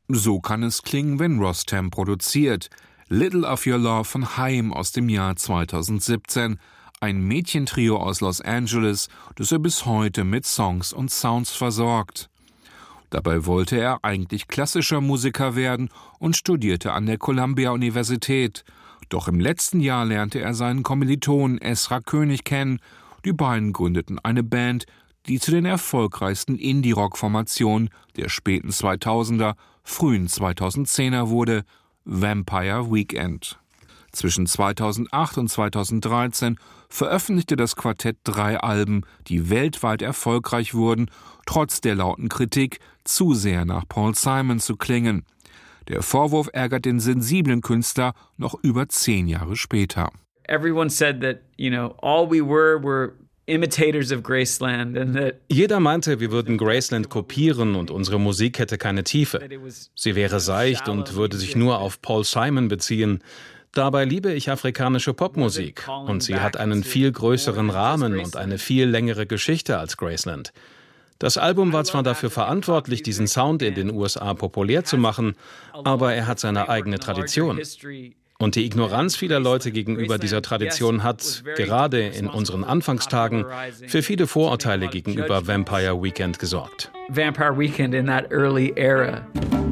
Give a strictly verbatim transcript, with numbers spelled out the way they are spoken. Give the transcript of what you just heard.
So kann es klingen, wenn Rostam produziert. Little of Your Love von Haim aus dem Jahr zweitausendsiebzehn. Ein Mädchentrio aus Los Angeles, das er bis heute mit Songs und Sounds versorgt. Dabei wollte er eigentlich klassischer Musiker werden und studierte an der Columbia-Universität. Doch im letzten Jahr lernte er seinen Kommilitonen Esra König kennen. Die beiden gründeten eine Band, die zu den erfolgreichsten Indie-Rock-Formationen der späten zweitausender, frühen zweitausendzehner wurde, Vampire Weekend. Zwischen zweitausendacht und zweitausenddreizehn veröffentlichte das Quartett drei Alben, die weltweit erfolgreich wurden, trotz der lauten Kritik, zu sehr nach Paul Simon zu klingen. Der Vorwurf ärgert den sensiblen Künstler noch über zehn Jahre später. Everyone said that, you know, all we were were imitators of Graceland and that Jeder meinte, wir würden Graceland kopieren und unsere Musik hätte keine Tiefe. Sie wäre seicht und würde sich nur auf Paul Simon beziehen. Dabei liebe ich afrikanische Popmusik und sie hat einen viel größeren Rahmen und eine viel längere Geschichte als Graceland. Das Album war zwar dafür verantwortlich, diesen Sound in den U S A populär zu machen, aber er hat seine eigene Tradition. Und die Ignoranz vieler Leute gegenüber dieser Tradition hat, gerade in unseren Anfangstagen, für viele Vorurteile gegenüber Vampire Weekend gesorgt. Vampire Weekend in that early era.